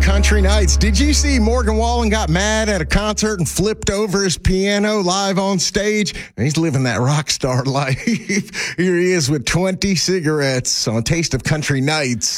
Country Nights. Did you see Morgan Wallen got mad at a concert and flipped over his piano live on stage? He's living that rock star life. Here he is with 20 cigarettes on Taste of Country Nights.